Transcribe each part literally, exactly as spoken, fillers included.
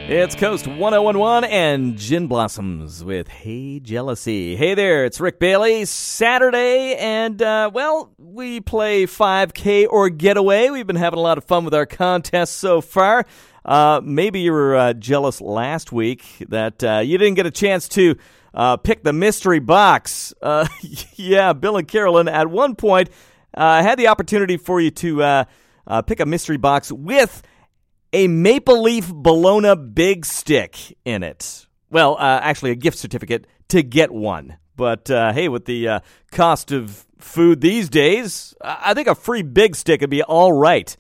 It's Coast one oh one one and Gin Blossoms with Hey Jealousy. Hey there, it's Rick Bailey. Saturday, and, uh, well, we play five K or Getaway. We've been having a lot of fun with our contest so far. Uh, maybe you were uh, jealous last week that uh, you didn't get a chance to uh, pick the mystery box. Uh, yeah, Bill and Carolyn at one point uh, had the opportunity for you to uh, uh, pick a mystery box with a Maple Leaf Bologna Big Stick in it. Well, uh, actually a gift certificate to get one. But, uh, hey, with the uh, cost of food these days, I think a free Big Stick would be all right.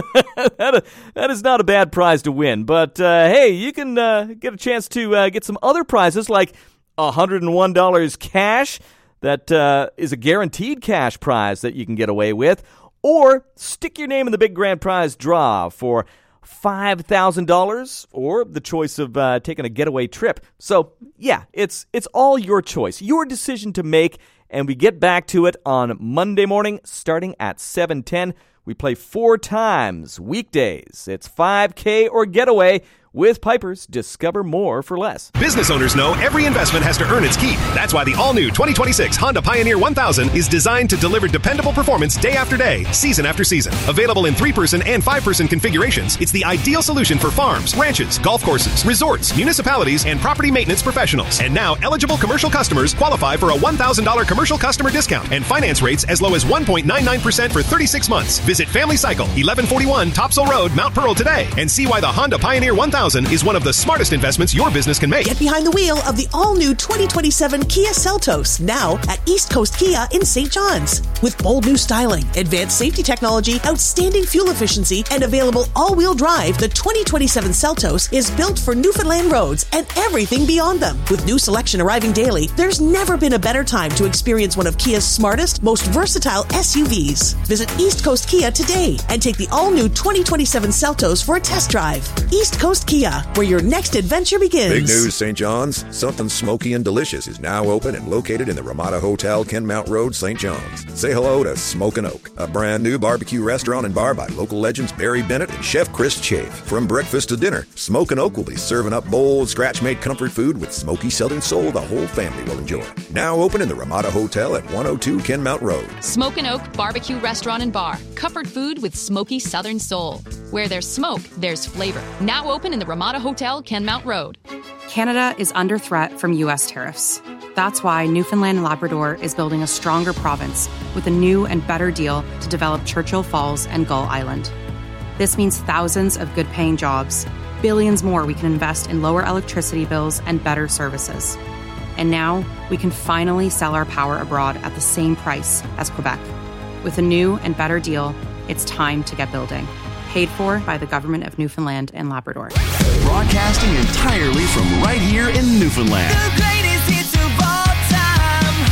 that, that is not a bad prize to win. But, uh, hey, you can uh, get a chance to uh, get some other prizes like one hundred one dollars cash. That uh, is a guaranteed cash prize that you can get away with. Or stick your name in the big grand prize draw for five thousand dollars or the choice of uh, taking a getaway trip. So, yeah, it's it's all your choice, your decision to make, and we get back to it on Monday morning starting at seven ten. We play four times weekdays. It's five K or Getaway. With Piper's, discover more for less. Business owners know every investment has to earn its keep. That's why the all-new twenty twenty-six Honda Pioneer one thousand is designed to deliver dependable performance day after day, season after season. Available in three-person and five-person configurations, it's the ideal solution for farms, ranches, golf courses, resorts, municipalities, and property maintenance professionals. And now, eligible commercial customers qualify for a one thousand dollars commercial customer discount and finance rates as low as one point nine nine percent for thirty-six months. Visit Family Cycle, eleven forty-one Topsail Road, Mount Pearl today and see why the Honda Pioneer one thousand is one of the smartest investments your business can make. Get behind the wheel of the all-new twenty twenty-seven Kia Seltos, now at East Coast Kia in Saint John's. With bold new styling, advanced safety technology, outstanding fuel efficiency, and available all-wheel drive, the twenty twenty-seven Seltos is built for Newfoundland roads and everything beyond them. With new selection arriving daily, there's never been a better time to experience one of Kia's smartest, most versatile S U Vs. Visit East Coast Kia today and take the all-new twenty twenty-seven Seltos for a test drive. East Coast Kia, where your next adventure begins. Big news, Saint John's. Something smoky and delicious is now open and located in the Ramada Hotel, Kenmount Road, Saint John's. Say hello to Smokin' Oak, a brand new barbecue restaurant and bar by local legends Barry Bennett and Chef Chris Chafe. From breakfast to dinner, Smokin' Oak will be serving up bold, scratch-made comfort food with smoky Southern soul the whole family will enjoy. Now open in the Ramada Hotel at one oh two Kenmount Road. Smokin' Oak Barbecue Restaurant and Bar. Comfort food with smoky Southern soul. Where there's smoke, there's flavor. Now open in the Ramada Hotel, Kenmount Road. Canada is under threat from U S tariffs. That's why Newfoundland and Labrador is building a stronger province with a new and better deal to develop Churchill Falls and Gull Island. This means thousands of good-paying jobs, billions more we can invest in lower electricity bills and better services. And now we can finally sell our power abroad at the same price as Quebec. With a new and better deal, it's time to get building. Paid for by the Government of Newfoundland and Labrador. Broadcasting entirely from right here in Newfoundland. The greatest hits of all time.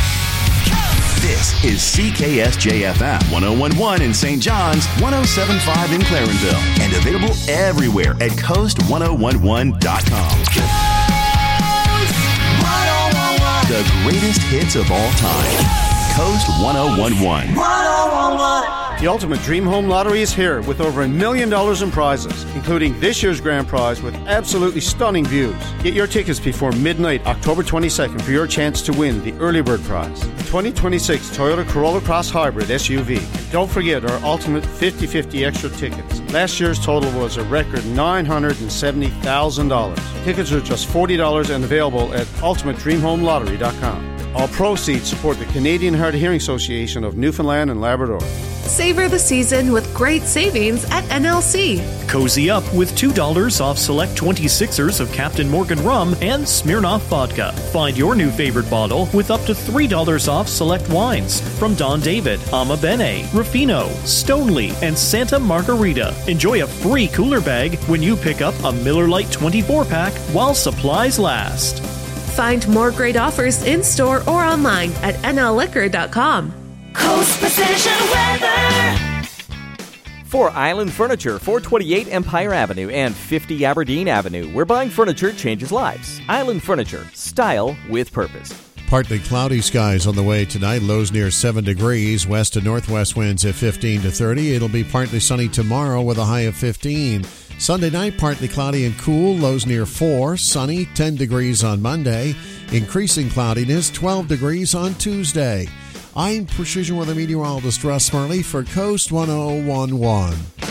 Coast. This is C K S J F M one oh one point one in Saint John's, one oh seven point five in Clarenville, and available everywhere at coast ten eleven dot com. Coast one oh one one. The greatest hits of all time. Coast ten eleven. one oh one one. The Ultimate Dream Home Lottery is here with over a million dollars in prizes, including this year's grand prize with absolutely stunning views. Get your tickets before midnight, October twenty-second, for your chance to win the early bird prize, the twenty twenty-six Toyota Corolla Cross Hybrid S U V. Don't forget our Ultimate fifty fifty extra tickets. Last year's total was a record nine hundred seventy thousand dollars. Tickets are just forty dollars and available at ultimate dream home lottery dot com. All proceeds support the Canadian Hard of Hearing Association of Newfoundland and Labrador. Savor the season with great savings at N L C. Cozy up with two dollars off select twenty-sixers of Captain Morgan rum and Smirnoff vodka. Find your new favorite bottle with up to three dollars off select wines from Don David, Ama Bene, Ruffino, Stoneleigh, and Santa Margarita. Enjoy a free cooler bag when you pick up a Miller Lite twenty-four pack while supplies last. Find more great offers in-store or online at N L liquor dot com. Coast Precision Weather. For Island Furniture, four twenty-eight Empire Avenue and fifty Aberdeen Avenue, where buying furniture changes lives. Island Furniture, style with purpose. Partly cloudy skies on the way tonight. Lows near seven degrees. West to northwest winds at fifteen to thirty. It'll be partly sunny tomorrow with a high of fifteen. Sunday night, partly cloudy and cool. Lows near four. Sunny, ten degrees on Monday. Increasing cloudiness, twelve degrees on Tuesday. I'm Precision Weather Meteorologist Russ Murley for Coast one oh one one.